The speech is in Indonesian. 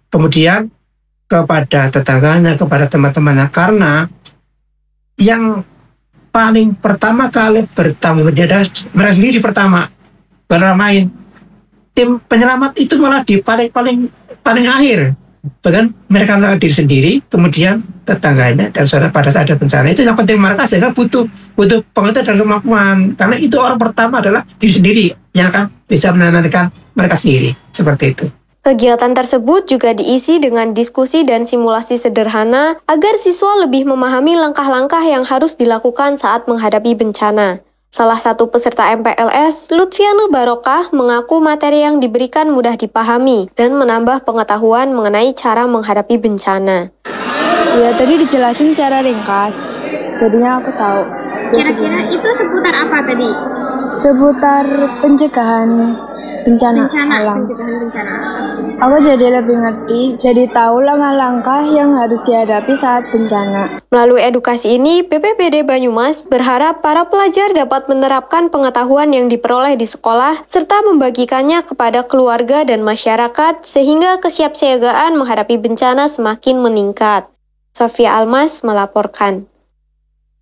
kemudian kepada tetangganya, kepada teman-temannya, karena yang paling pertama kali bertanggung jawab adalah mereka sendiri pertama bermain. Tim penyelamat itu malah di paling akhir. Bahkan mereka melakukan diri sendiri, kemudian tetangganya dan saudara pada saat ada bencana. Itu yang penting mereka, sehingga butuh pengetahuan dan kemampuan, karena itu orang pertama adalah diri sendiri yang akan bisa menenangkan mereka sendiri, seperti itu. Kegiatan tersebut juga diisi dengan diskusi dan simulasi sederhana agar siswa lebih memahami langkah-langkah yang harus dilakukan saat menghadapi bencana. Salah satu peserta MPLS, Lutfiana Barokah, mengaku materi yang diberikan mudah dipahami dan menambah pengetahuan mengenai cara menghadapi bencana. Ya, tadi dijelasin secara ringkas, jadinya aku tahu. Kira-kira itu seputar apa tadi? Seputar pencegahan bencana alam. Pencegahan bencana. Aku jadi lebih ngerti, jadi tahu langkah-langkah yang harus dihadapi saat bencana. Melalui edukasi ini, BPBD Banyumas berharap para pelajar dapat menerapkan pengetahuan yang diperoleh di sekolah serta membagikannya kepada keluarga dan masyarakat sehingga kesiapsiagaan menghadapi bencana semakin meningkat. Sofia Almas melaporkan.